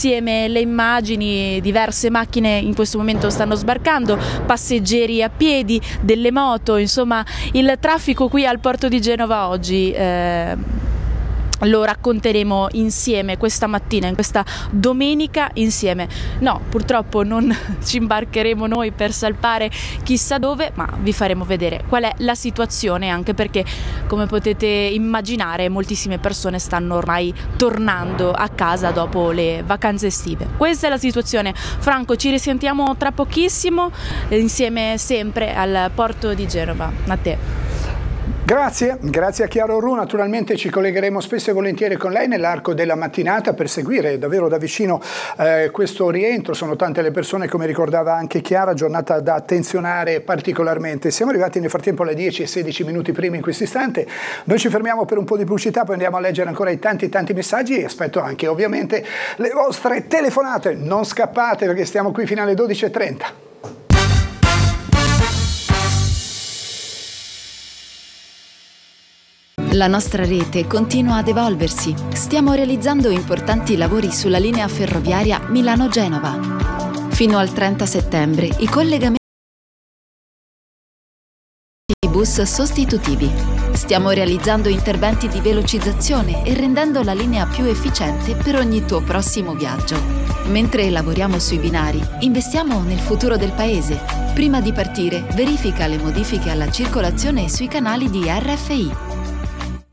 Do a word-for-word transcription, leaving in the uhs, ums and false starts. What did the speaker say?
insieme le immagini, diverse macchine in questo momento stanno sbarcando, passeggeri a piedi, delle moto, insomma il traffico qui al porto di Genova oggi eh, lo racconteremo insieme questa mattina, in questa domenica insieme. No, purtroppo non ci imbarcheremo noi per salpare chissà dove, ma vi faremo vedere qual è la situazione, anche perché, come potete immaginare, moltissime persone stanno ormai tornando a casa dopo le vacanze estive. Questa è la situazione. Franco, ci risentiamo tra pochissimo, insieme sempre al porto di Genova. A te. Grazie, grazie a Chiara Orru. Naturalmente ci collegheremo spesso e volentieri con lei nell'arco della mattinata per seguire davvero da vicino eh, questo rientro. Sono tante le persone, come ricordava anche Chiara, giornata da attenzionare particolarmente. Siamo arrivati nel frattempo alle dieci e sedici minuti prima in questo istante. Noi ci fermiamo per un po' di pubblicità, poi andiamo a leggere ancora i tanti tanti messaggi e aspetto anche ovviamente le vostre telefonate. Non scappate perché stiamo qui fino alle dodici e trenta. La nostra rete continua ad evolversi. Stiamo realizzando importanti lavori sulla linea ferroviaria Milano-Genova. Fino al trenta settembre i collegamenti bus sostitutivi. Stiamo realizzando interventi di velocizzazione e rendendo la linea più efficiente per ogni tuo prossimo viaggio. Mentre lavoriamo sui binari, investiamo nel futuro del paese. Prima di partire, verifica le modifiche alla circolazione sui canali di R F I.